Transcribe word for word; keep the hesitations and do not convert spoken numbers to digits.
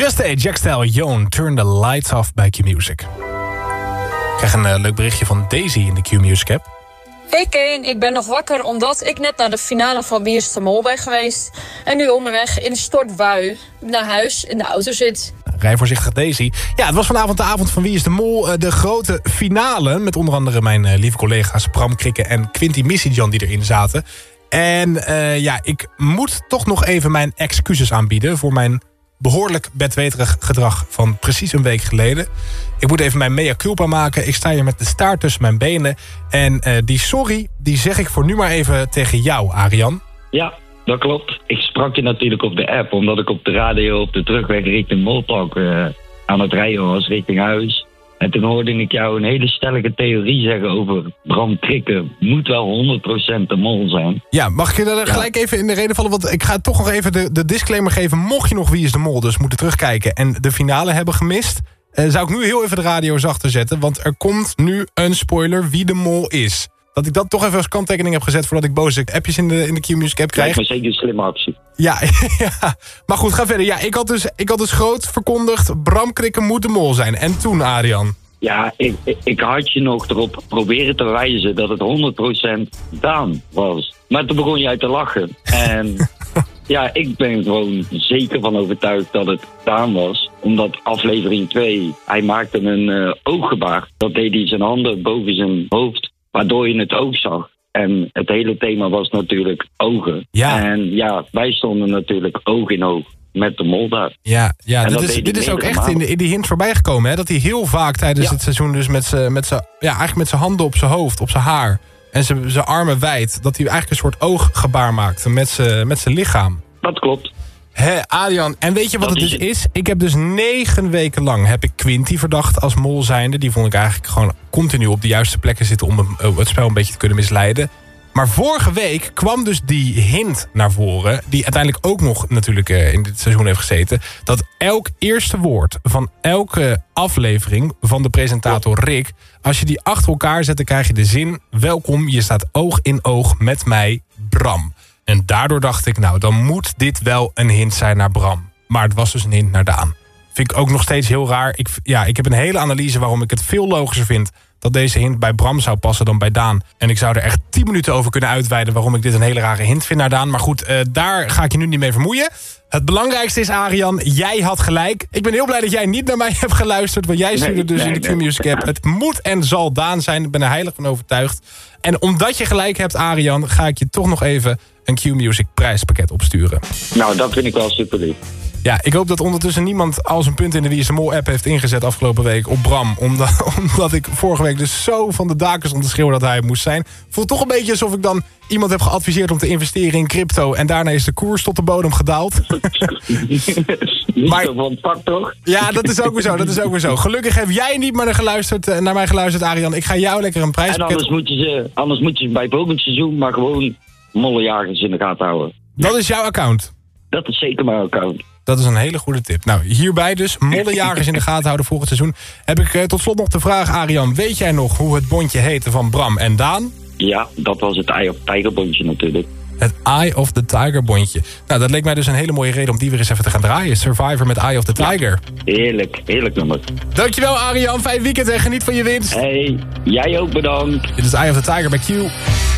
Just A, Jack Style, Yoon, Turn the Lights Off bij Q-Music. Ik krijg een uh, leuk berichtje van Daisy in de Q-Music app. Hey Kane, ik ben nog wakker omdat ik net naar de finale van Wie is de Mol ben geweest. En nu onderweg in stortbui naar huis in de auto zit. Rij voorzichtig, Daisy. Ja, het was vanavond de avond van Wie is de Mol. De grote finale met onder andere mijn uh, lieve collega's Bram Krikke en Quinty Missy-Jan die erin zaten. En uh, ja, ik moet toch nog even mijn excuses aanbieden voor mijn behoorlijk bedweterig gedrag van precies een week geleden. Ik moet even mijn mea culpa maken. Ik sta hier met de staart tussen mijn benen. En uh, die sorry, die zeg ik voor nu maar even tegen jou, Arjan. Ja, dat klopt. Ik sprak je natuurlijk op de app, omdat ik op de radio op de terugweg richting Moltalk uh, aan het rijden was, richting huis. En toen hoorde ik jou een hele stellige theorie zeggen over Bram Krikke. Moet wel honderd procent de mol zijn. Ja, mag ik je daar gelijk ja. even in de reden vallen? Want ik ga toch nog even de, de disclaimer geven. Mocht je nog Wie is de Mol dus moeten terugkijken en de finale hebben gemist, Uh, zou ik nu heel even de radio zachter zetten. Want er komt nu een spoiler wie de mol is. Dat ik dat toch even als kanttekening heb gezet voordat ik boze appjes in de, in de Q-Music app krijg. Lijkt me zeker een slimme actie. Ja, ja, maar goed, ga verder. Ja, ik had dus, ik had dus groot verkondigd, Bram Krikke moet de mol zijn. En toen, Arjan? Ja, ik, ik, ik had je nog erop proberen te wijzen dat het honderd procent Daan was. Maar toen begon jij te lachen. En ja, ik ben gewoon zeker van overtuigd dat het Daan was. Omdat aflevering twee, hij maakte een uh, ooggebaar. Dat deed hij zijn handen boven zijn hoofd, waardoor je het oog zag. En het hele thema was natuurlijk ogen. Ja. En ja, wij stonden natuurlijk oog in oog met de mol daar. Ja, ja dit is, dit is ook echt in, de, in die hint voorbij gekomen. Hè? Dat hij heel vaak tijdens ja. het seizoen dus met zijn met ja, eigenlijk met zijn handen op zijn hoofd, op zijn haar en zijn, zijn armen wijd, dat hij eigenlijk een soort ooggebaar maakte met zijn, met zijn lichaam. Dat klopt. Hé, Adrian, en weet je wat dat het dus is? is? Ik heb dus negen weken lang heb ik Quinty verdacht als mol zijnde. Die vond ik eigenlijk gewoon continu op de juiste plekken zitten om het spel een beetje te kunnen misleiden. Maar vorige week kwam dus die hint naar voren, die uiteindelijk ook nog natuurlijk uh, in dit seizoen heeft gezeten, dat elk eerste woord van elke aflevering van de presentator Rick, als je die achter elkaar zet, dan krijg je de zin: welkom, je staat oog in oog met mij, Bram. En daardoor dacht ik, nou, dan moet dit wel een hint zijn naar Bram. Maar het was dus een hint naar Daan. Vind ik ook nog steeds heel raar. Ik, ja, ik heb een hele analyse waarom ik het veel logischer vind dat deze hint bij Bram zou passen dan bij Daan. En ik zou er echt tien minuten over kunnen uitweiden waarom ik dit een hele rare hint vind naar Daan. Maar goed, uh, daar ga ik je nu niet mee vermoeien. Het belangrijkste is, Arjan, jij had gelijk. Ik ben heel blij dat jij niet naar mij hebt geluisterd, want jij stuurde nee, dus nee, in de Q-Music app: het moet en zal Daan zijn. Ik ben er heilig van overtuigd. En omdat je gelijk hebt, Arjan, ga ik je toch nog even een Q-Music prijspakket opsturen. Nou, dat vind ik wel super lief. Ja, ik hoop dat ondertussen niemand al zijn punt in de Wie is de Mol app heeft ingezet afgelopen week op Bram. Omdat, omdat ik vorige week dus zo van de daken stond te schreeuwen dat hij moest zijn. Voelt toch een beetje alsof ik dan iemand heb geadviseerd om te investeren in crypto en daarna is de koers tot de bodem gedaald. Maar van pak toch? Ja, dat is ook weer zo, dat is ook weer zo. Gelukkig heb jij niet meer naar, geluisterd, naar mij geluisterd, Arjan. Ik ga jou lekker een prijspakket. En anders moet je ze, anders moet je bij volgend seizoen maar gewoon mollenjagers in de gaten houden. Dat is jouw account? Dat is zeker mijn account. Dat is een hele goede tip. Nou, hierbij dus mollenjagers in de gaten houden volgend seizoen. Heb ik uh, tot slot nog de vraag, Arjan. Weet jij nog hoe het bondje heette van Bram en Daan? Ja, dat was het Eye of the Tiger bondje natuurlijk. Het Eye of the Tiger bondje. Nou, dat leek mij dus een hele mooie reden om die weer eens even te gaan draaien. Survivor met Eye of the Tiger. Ja, heerlijk, heerlijk nummer. Dankjewel, Arjan. Fijn weekend en geniet van je winst. Hey, jij ook bedankt. Dit is Eye of the Tiger bij Q.